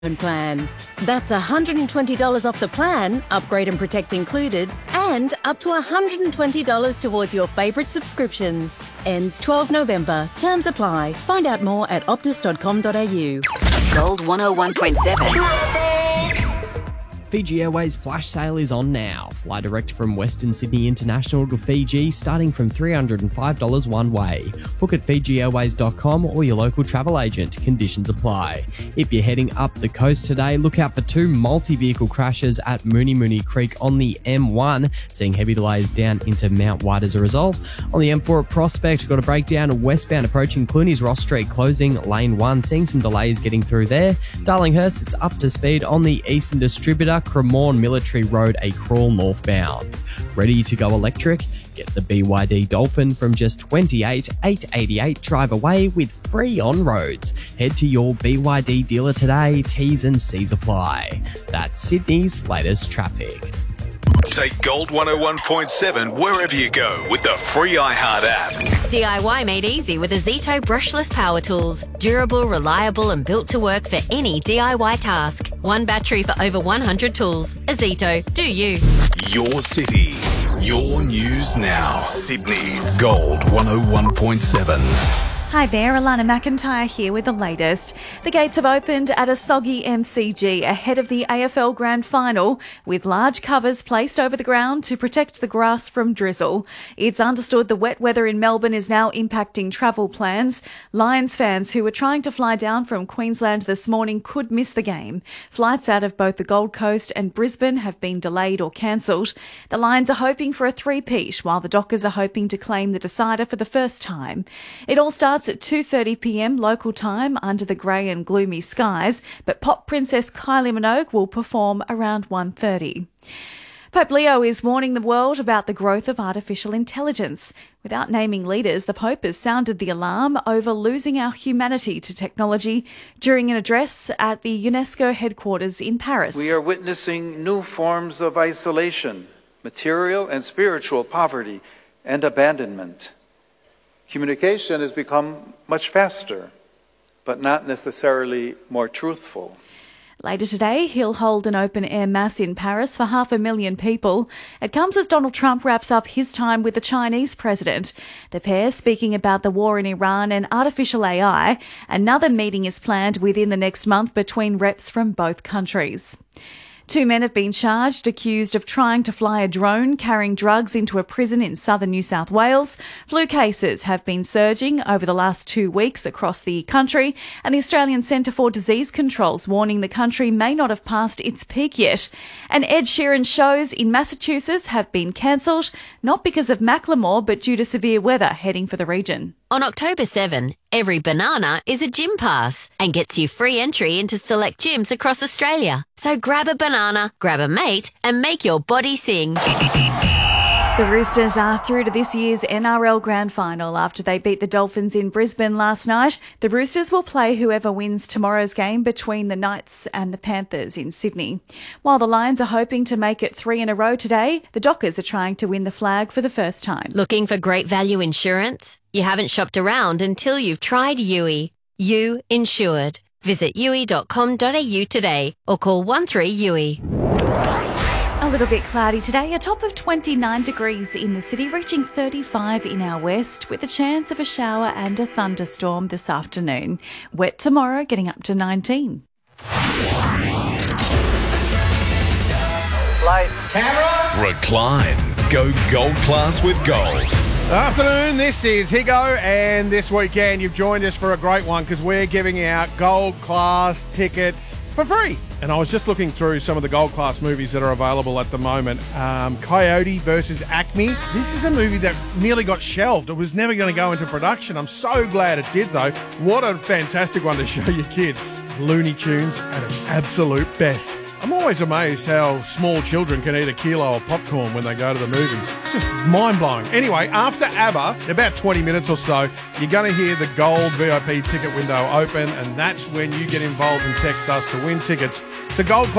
plan. That's $120 off the plan, upgrade and protect included, and up to $120 towards your favourite subscriptions. Ends 12 November. Terms apply. Find out more at optus.com.au. Gold 101.7. Fiji Airways flash sale is on now. Fly direct from Western Sydney International to Fiji starting from $305 one way. Book at fijiairways.com or your local travel agent. Conditions apply. If you're heading up the coast today, look out for 2 multi-vehicle crashes at Mooney Mooney Creek on the M1, seeing heavy delays down into Mount White as a result. On the M4 at Prospect, we've got a breakdown westbound approaching Clooney's Ross Street, closing lane 1, seeing some delays getting through there. Darlinghurst, it's up to speed on the Eastern Distributor, Cremorne Military Road, a crawl northbound. Ready to go electric? Get the BYD Dolphin from just $28,888 drive away with free on-roads. Head to your BYD dealer today. T's and C's apply. That's Sydney's latest traffic. Take Gold 101.7 wherever you go with the free iHeart app. DIY made easy with Azito brushless power tools. Durable, reliable and built to work for any DIY task. One battery for over 100 tools. Azito, do you. Your city, your news now. Sydney's Gold 101.7. Hi there, Alana McIntyre here with the latest. The gates have opened at a soggy MCG ahead of the AFL Grand Final, with large covers placed over the ground to protect the grass from drizzle. It's understood the wet weather in Melbourne is now impacting travel plans. Lions fans who were trying to fly down from Queensland this morning could miss the game. Flights out of both the Gold Coast and Brisbane have been delayed or cancelled. The Lions are hoping for a three-peat, while the Dockers are hoping to claim the decider for the first time. It all starts at 2:30pm local time under the grey and gloomy skies, but pop princess Kylie Minogue will perform around 1:30. Pope Leo is warning the world about the growth of artificial intelligence. Without naming leaders, the Pope has sounded the alarm over losing our humanity to technology during an address at the UNESCO headquarters in Paris. We are witnessing new forms of isolation, material and spiritual poverty, and abandonment. Communication has become much faster, but not necessarily more truthful. Later today, he'll hold an open-air mass in Paris for 500,000 people. It comes as Donald Trump wraps up his time with the Chinese president. The pair speaking about the war in Iran and artificial AI. Another meeting is planned within the next month between reps from both countries. 2 men have been charged, accused of trying to fly a drone carrying drugs into a prison in southern New South Wales. Flu cases have been surging over the last 2 weeks across the country, and the Australian Centre for Disease Control's warning the country may not have passed its peak yet. And Ed Sheeran shows in Massachusetts have been cancelled, not because of Macklemore, but due to severe weather heading for the region. On October 7, every banana is a gym pass and gets you free entry into select gyms across Australia. So grab a banana, grab a mate and make your body sing. The Roosters are through to this year's NRL Grand Final after they beat the Dolphins in Brisbane last night. The Roosters will play whoever wins tomorrow's game between the Knights and the Panthers in Sydney. While the Lions are hoping to make it 3 in a row today, the Dockers are trying to win the flag for the first time. Looking for great value insurance? You haven't shopped around until you've tried Yui. You Insured. Visit yui.com.au today or call 13-YUI. A little bit cloudy today, a top of 29 degrees in the city, reaching 35 in our west, with a chance of a shower and a thunderstorm this afternoon. Wet tomorrow, getting up to 19. Lights. Camera. Recline. Go gold class with gold. Afternoon, this is Higo, and this weekend you've joined us for a great one because we're giving out gold class tickets for free. And I was just looking through some of the gold class movies that are available at the moment. Coyote versus Acme. This is a movie that nearly got shelved. It was never going to go into production. I'm so glad it did, though. What a fantastic one to show your kids. Looney Tunes at its absolute best. I'm always amazed how small children can eat a kilo of popcorn when they go to the movies. It's just mind-blowing. Anyway, after ABBA, in about 20 minutes or so, you're going to hear the gold VIP ticket window open, and that's when you get involved and text us to win tickets to Gold Club.